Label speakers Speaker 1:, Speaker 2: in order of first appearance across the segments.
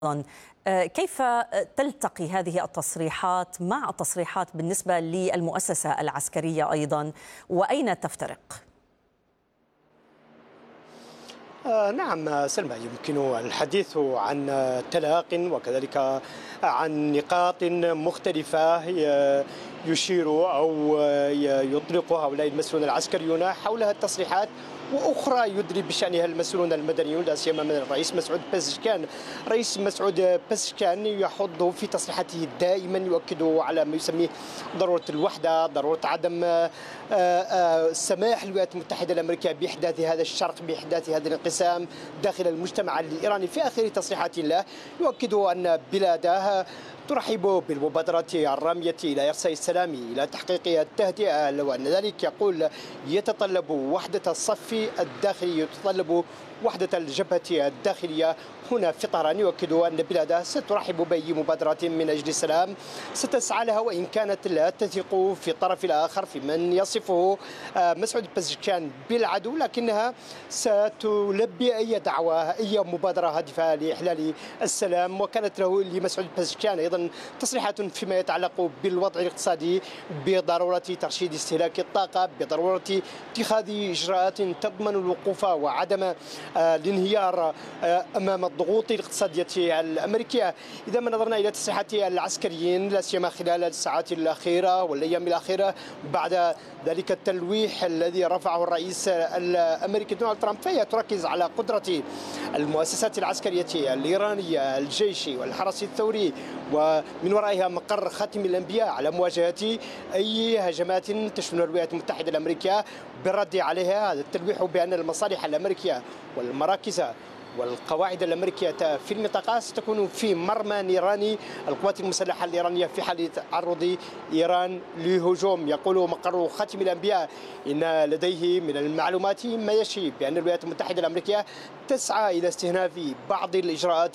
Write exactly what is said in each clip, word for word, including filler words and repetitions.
Speaker 1: أيضاً. كيف تلتقي هذه التصريحات مع التصريحات بالنسبة للمؤسسة العسكرية أيضاً، وأين تفترق؟
Speaker 2: آه نعم سلمى، يمكن الحديث عن تلاق وكذلك عن نقاط مختلفة يشير أو يطلق هؤلاء المسؤولون العسكريون حولها التصريحات، واخرى يدري بشانها المسؤولون المدنيون لا سيما من الرئيس مسعود بزشكان. رئيس مسعود بزشكان يحض في تصريحاته دائما، يؤكد على ما يسميه ضروره الوحده، ضروره عدم سماح للولايات المتحده الامريكيه باحداث هذا الشرق، باحداث هذا الانقسام داخل المجتمع الايراني. في اخر تصريحات له يؤكد ان بلاده ترحب بالمبادرة الرامية إلى إرساء السلام إلى تحقيق التهدئة، وأن ذلك يقول يتطلب وحدة الصف الداخلي، يتطلب وحدة الجبهة الداخلية هنا في طهران. يؤكد أن بلاده سترحب بأي مبادرة من أجل السلام ستسعى لها، وإن كانت لا تثق في الطرف الآخر في من يصفه مسعود بزشكان بالعدو، لكنها ستلبي أي دعوة أي مبادرة هادفة لإحلال السلام. وكانت له لمسعود بزشكان أيضا تصريحات فيما يتعلق بالوضع الاقتصادي، بضرورة ترشيد استهلاك الطاقة، بضرورة اتخاذ إجراءات تضمن الوقوف وعدم الانهيار أمام الضغوط الاقتصادية الأمريكية. إذا ما نظرنا إلى تصريحات العسكريين لا سيما خلال الساعات الأخيرة والأيام الأخيرة بعد ذلك التلويح الذي رفعه الرئيس الأمريكي دونالد ترامب، فهي تركز على قدرة المؤسسات العسكرية الإيرانية، الجيش والحرس الثوري ومن ورائها مقر خاتم الأنبياء، على مواجهة أي هجمات تشمل الولايات المتحدة الأمريكية بالرد عليها. هذا التلويح بأن المصالح الأمريكية والمراكز والقواعد الأمريكية في المنطقة ستكون في مرمى نيران القوات المسلحة الإيرانية في حال تعرض إيران لهجوم. يقول مقر خاتم الأنبياء إن لديه من المعلومات ما يشي بأن الولايات المتحدة الأمريكية تسعى إلى استئناف بعض الإجراءات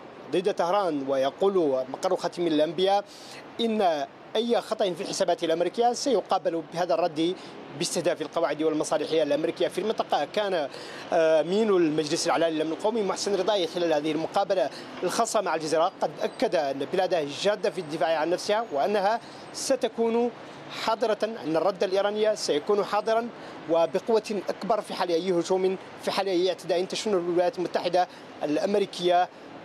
Speaker 2: ضد طهران. ويقول مقر خاتم الأنبياء إن أي خطأ في الحسابات الأمريكية سيقابل بهذا الرد باستهداف القواعد والمصالح الأمريكية في المنطقة. كان أمين المجلس الأعلى للأمن القومي محسن رضاي خلال هذه المقابلة الخاصة مع الجزيرة قد أكد أن بلاده جادة في الدفاع عن نفسها، وأنها ستكون حاضرة، أن الرد الإيراني سيكون حاضرا وبقوة أكبر في حال أي هجوم، في حال أي اعتداء تشن الولايات المتحدة الأمريكية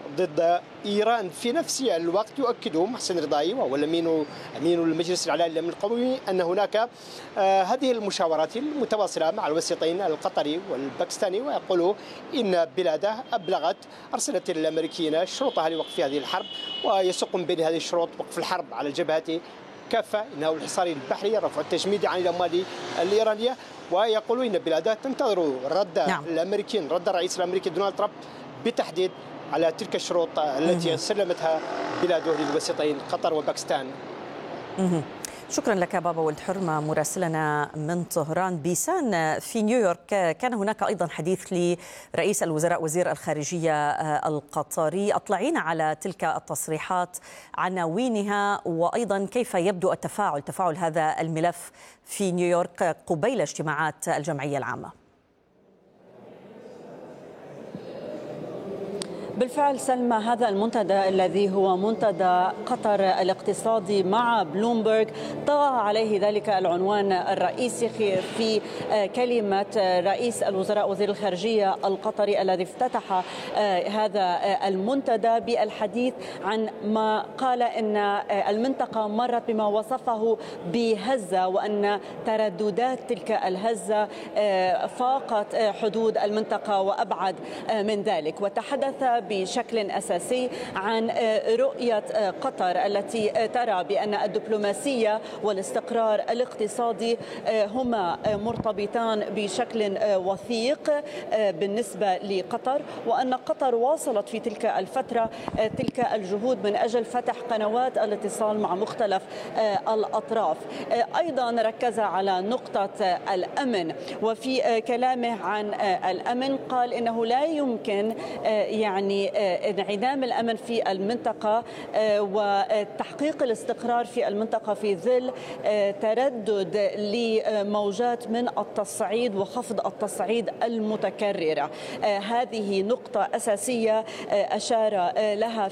Speaker 2: ضد إيران. في نفس الوقت يؤكد محسن رضاي وهو الأمين أمين المجلس الأعلى للأمن القومي أن هناك آه هذه المشاورات المتواصلة مع الوسيطين القطري والباكستاني، ويقول إن بلاده أبلغت أرسلت الأمريكيين شروطها لوقف هذه الحرب، ويسوق من بين هذه الشروط وقف الحرب على الجبهة كافة، إنه الحصار البحري، رفع التجميد عن الأموال الإيرانية. ويقول إن بلاده تنتظر رد نعم. الأمريكيين، رد الرئيس الأمريكي دونالد ترامب بالتحديد على تلك الشروط التي سلمتها بلاده للوسيطين قطر وباكستان.
Speaker 1: شكرا لك بابا ولد حرمة مراسلنا من طهران. بيسان في نيويورك، كان هناك أيضا حديث لرئيس الوزراء وزير الخارجية القطري. أطلعينا على تلك التصريحات، عناوينها، وأيضا كيف يبدو التفاعل تفاعل هذا الملف في نيويورك قبيل اجتماعات الجمعية العامة.
Speaker 3: بالفعل سلمى، هذا المنتدى الذي هو منتدى قطر الاقتصادي مع بلومبرغ طغى عليه ذلك العنوان الرئيسي في كلمة رئيس الوزراء وزير الخارجية القطري الذي افتتح هذا المنتدى بالحديث عن ما قال إن المنطقة مرت بما وصفه بهزة، وأن ترددات تلك الهزة فاقت حدود المنطقة وأبعد من ذلك. وتحدث بشكل أساسي عن رؤية قطر التي ترى بأن الدبلوماسية والاستقرار الاقتصادي هما مرتبطان بشكل وثيق بالنسبة لقطر، وأن قطر واصلت في تلك الفترة تلك الجهود من أجل فتح قنوات الاتصال مع مختلف الأطراف. أيضا ركز على نقطة الأمن، وفي كلامه عن الأمن قال إنه لا يمكن يعني انعدام الأمن في المنطقة وتحقيق الاستقرار في المنطقة في ظل تردد لموجات من التصعيد وخفض التصعيد المتكررة. هذه نقطة أساسية أشار لها